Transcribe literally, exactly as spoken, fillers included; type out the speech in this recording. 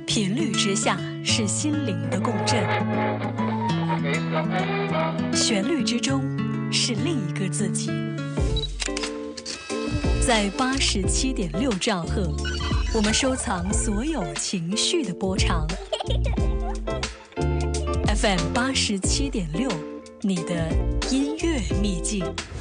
频率之下是心灵的共振，旋律之中是另一个自己。在八十七点六兆赫，我们收藏所有情绪的波长。F M 八十七点六，你的音乐秘境。